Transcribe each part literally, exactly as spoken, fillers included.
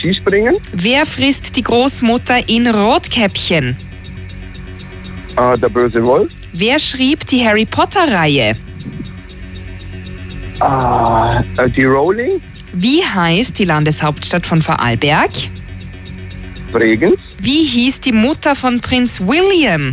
Skispringen. Wer frisst die Großmutter in Rotkäppchen? Äh, der böse Wolf. Wer schrieb die Harry Potter-Reihe? Ah, äh, die Rowling. Wie heißt die Landeshauptstadt von Vorarlberg? Bregenz. Wie hieß die Mutter von Prinz William?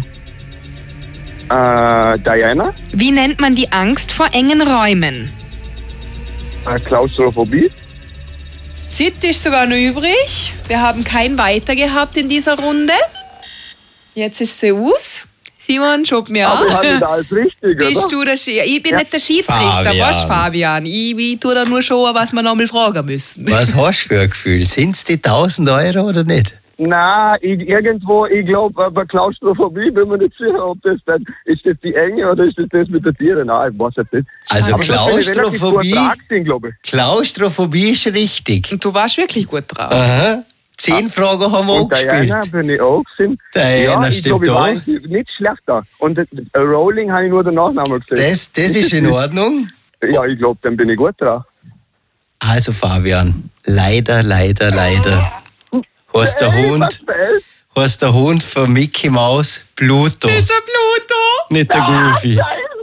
Äh, Diana. Wie nennt man die Angst vor engen Räumen? Äh, Klaustrophobie. Zit ist sogar noch übrig. Wir haben kein Weiter gehabt in dieser Runde. Jetzt ist sie aus. Simon, schob mir Aber an. ich habe da alles richtig, Bist oder? du der Sch Ich bin Ja. nicht der Schiedsrichter, Fabian. weißt du, Fabian? Ich, ich tue da nur schon, was wir noch mal fragen müssen. Was hast du für ein Gefühl? Sind es die tausend Euro oder nicht? Nein, ich, irgendwo, ich glaube, bei Klaustrophobie bin mir nicht sicher, ob das dann, ist das die Enge oder ist das das mit den Tieren? Nein, ich weiß jetzt nicht. Also Aber sonst bin ich relativ gut Klaustrophobie, dran gewesen, glaube ich. Klaustrophobie ist richtig. Und du warst wirklich gut drauf. Aha. Zehn Fragen haben wir auch Und Diana gespielt. bin ich auch gewesen. Diana ja, ich stimmt glaube, ich war auch. eigentlich nicht schlechter. Und äh, Rowling habe ich nur den Nachnamen gesehen. Das, das ist in Ordnung. Ja, ich glaube, dann bin ich gut drauf. Also Fabian, leider, leider, leider. Hast der Ey, Hund, was fehlt? hast der Hund von Mickey Maus Pluto, Ist der Pluto? nicht der Goofy.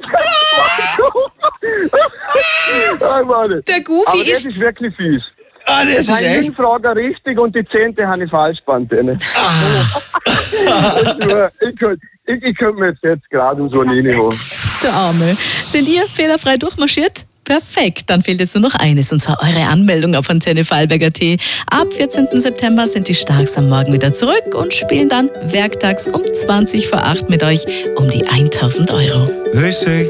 Nein, Mann. Der Goofy Aber das ist- ist wirklich fies. Ah, das Ich ist habe echt. neun Fragen richtig und die zehnte habe ich falsch gebannt. ich könnte ich, ich könnt mir jetzt, jetzt gerade so eine reinholen. Der Arme. Sind ihr fehlerfrei durchmarschiert? Perfekt, dann fehlt jetzt nur noch eines, und zwar eure Anmeldung auf Antenne Vorarlberger Punkt at. Ab vierzehnten September sind die Starks am Morgen wieder zurück und spielen dann werktags um zwanzig vor acht mit euch um die tausend Euro. They say